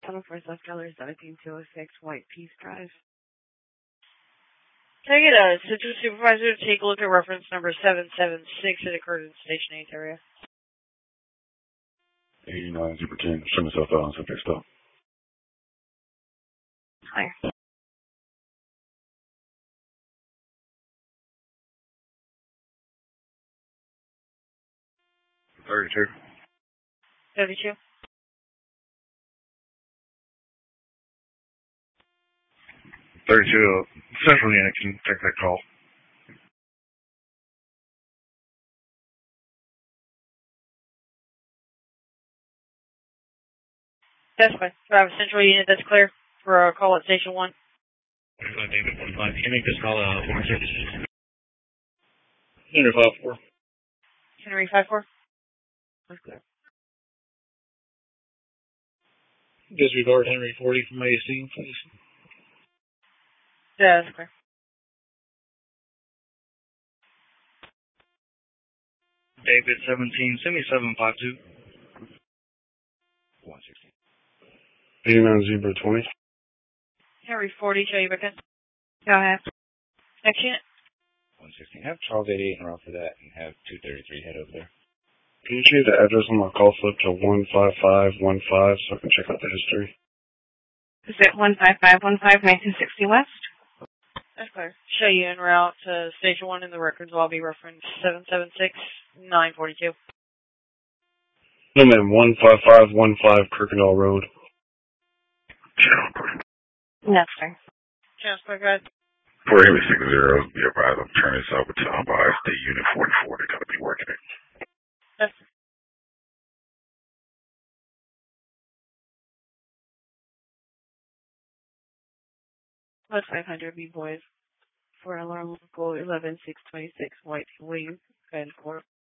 704 South Gallery 17206 White Peace Drive. Take it Central Supervisor to take a look at reference number 776 that occurred in Station 8 area. 89 Super 10, show me southbound, subject stop. Hi. $32. 32. Central unit can take that call. That's fine. So I have a central unit that's clear for a call at Station 1. David 15. Can you make this call over services? Henry 54. Henry 54. That's clear. Disregard Henry 40 from AC, please. Yeah, that's clear. David 17, send me 752. 160. 89 Zebra 20. Henry 40, show you back in. Go ahead. Next unit. 116. Have Charles 88 en route for that and have 233 head over there. Can you change the address on my call slip to 15515 so I can check out the history? Is it 15515 1960 West? That's clear. Show you en route to Station 1 in the records lobby reference 776-942. No, ma'am, 15515 Kirkendall Road. That's fair. Chance, go ahead. For every 60, be advised, I'm turning this over to unbiased State Unit 44. They're going to be working it. That's Plus 500 B boys for alarm local 11626 White William and 4.